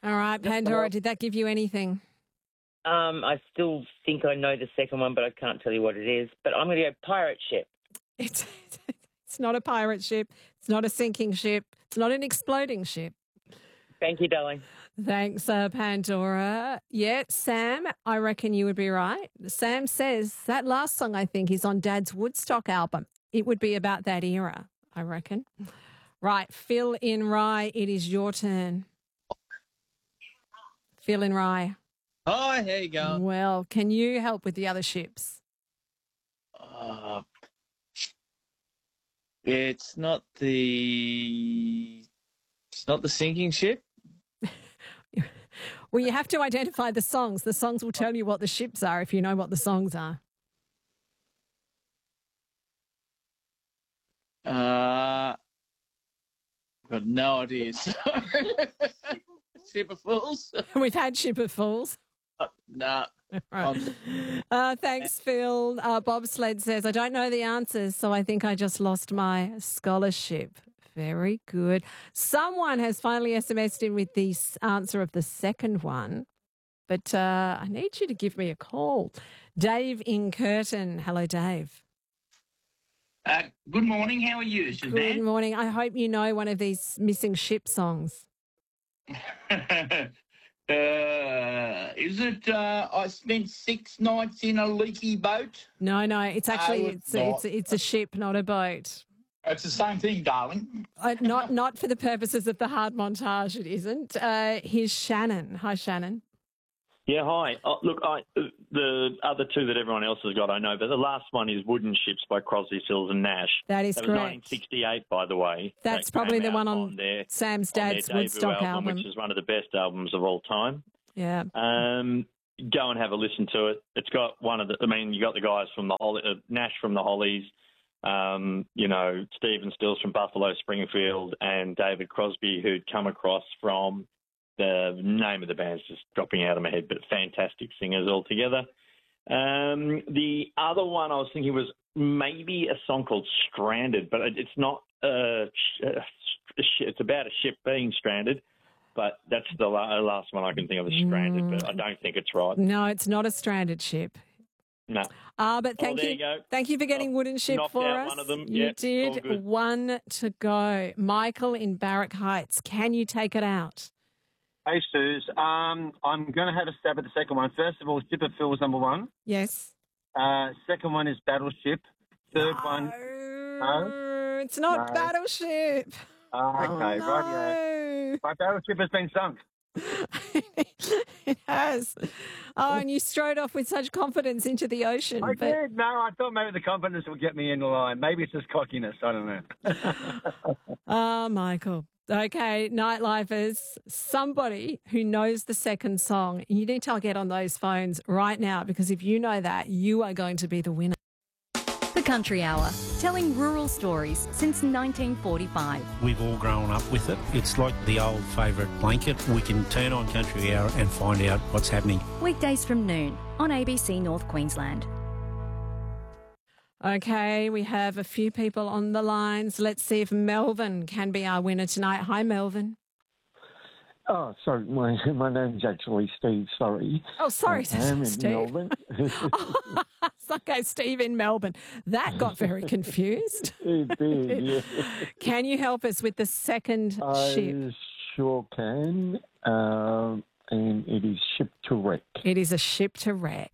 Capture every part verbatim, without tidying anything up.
All right, Pandora, did that give you anything? Um, I still think I know the second one, but I can't tell you what it is. But I'm going to go pirate ship. It's it's not a pirate ship. It's not a sinking ship. It's not an exploding ship. Thank you, darling. Thanks, uh, Pandora. Yeah, Sam, I reckon you would be right. Sam says that last song, I think, is on Dad's Woodstock album. It would be about that era, I reckon. Right, Phil in Rye, it is your turn. Phil in Rye. Hi, how you going? Well, can you help with the other ships? Uh, it's not the it's not the sinking ship. Well, you have to identify the songs. The songs will tell you what the ships are if you know what the songs are. Uh, got no idea. Ship of Fools. We've had Ship of Fools. Uh, nah. Right. Uh, thanks, Phil. Uh, Bobsled says, I don't know the answers, so I think I just lost my scholarship. Very good. Someone has finally S M S'd in with the answer of the second one, but uh, I need you to give me a call. Dave in Curtin. Hello, Dave. Uh, good morning. How are you, Suzanne? Good morning. I hope you know one of these missing ship songs. uh, is it uh, I spent six nights in a leaky boat? No, no, it's actually No, it's it's it's, not. it's a ship, not a boat. It's the same thing, darling. Uh, not not for the purposes of the hard montage. It isn't. Uh, here's Shannon. Hi, Shannon. Yeah, hi. Oh, look, I, the other two that everyone else has got, I know, but the last one is Wooden Ships by Crosby, Stills and Nash. That is that was correct. nineteen sixty-eight, by the way. That's That probably came the out one on, their, Sam's on their dad's debut Woodstock album, album. which is one of the best albums of all time. Yeah. Um, go and have a listen to it. It's got one of the. I mean, you got the guys from the Holly, uh, Nash from the Hollies. Um, you know, Stephen Stills from Buffalo Springfield, and David Crosby, who'd come across from. The name of the band's just dropping out of my head, but fantastic singers altogether. Um, the other one I was thinking was maybe a song called Stranded, but it's not. A, it's about a ship being stranded, but that's the last one I can think of is Stranded, but I don't think it's right. No, it's not a stranded ship. No. Uh, but Oh, thank there you. you go. Thank you for getting Wooden Ship knocked for out us. one of them. You Yep, did. all good. One to go. Michael in Barrack Heights, can you take it out? Hey, Suze. Um, I'm going to have a stab at the second one. First of all, Ship of Fools, number one. Yes. Uh, second one is Battleship. Third one. No, it's not No. Battleship. Uh, okay, oh, right, yeah. My Battleship has been sunk. It has. Oh, and you strode off with such confidence into the ocean. I but... did. No, I thought maybe the confidence would get me in the line. Maybe it's just cockiness. I don't know. Oh, Michael. Okay, Nightlifers, somebody who knows the second song, you need to get on those phones right now because if you know that, you are going to be the winner. The Country Hour, telling rural stories since nineteen forty-five. We've all grown up with it. It's like the old favourite blanket. We can turn on Country Hour and find out what's happening. Weekdays from noon on A B C North Queensland. Okay, we have a few people on the lines. Let's see if Melvin can be our winner tonight. Hi, Melvin. Oh, sorry, my my name's actually Steve. Sorry. Oh, sorry, I am in Steve. Melbourne. Oh, okay, Steve in Melbourne. That got very confused. It did, yeah. Can you help us with the second I ship? sure can. Um, and it is Ship to Wreck. It is a ship to wreck.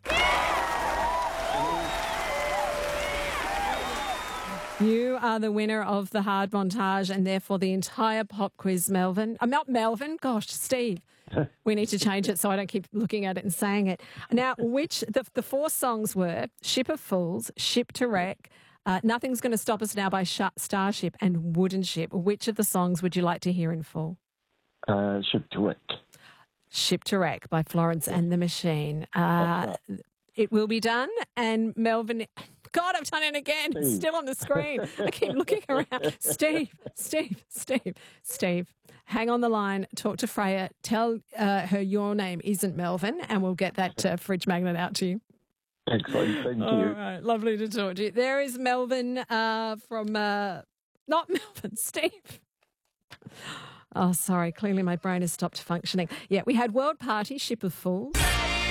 You are the winner of the hard montage and therefore the entire pop quiz, Melvin. I'm not Melvin. Gosh, Steve. We need to change it so I don't keep looking at it and saying it. Now, which the, the four songs were Ship of Fools, Ship to Wreck, uh, Nothing's Going to Stop Us Now by Sh- Starship and Wooden Ship. Which of the songs would you like to hear in full? Uh, Ship to Wreck. Ship to Wreck by Florence and the Machine. Uh, it will be done. And Melvin... God, I've done it again. It's still on the screen. I keep looking around. Steve, Steve, Steve, Steve, hang on the line. Talk to Freya. Tell uh, her your name isn't Melvin, and we'll get that uh, fridge magnet out to you. Excellent. Thank All you. right. Lovely to talk to you. There is Melvin uh, from, uh, not Melvin, Steve. Oh, sorry. Clearly my brain has stopped functioning. Yeah, we had World Party, Ship of Fools.